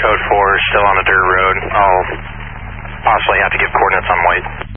code 4, still on a dirt road. I'll possibly have to give coordinates on white.